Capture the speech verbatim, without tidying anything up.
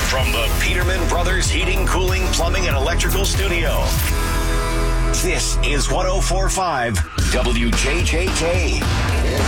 From the Peterman Brothers Heating, Cooling, Plumbing, and Electrical Studio, this is one oh four point five W J J K.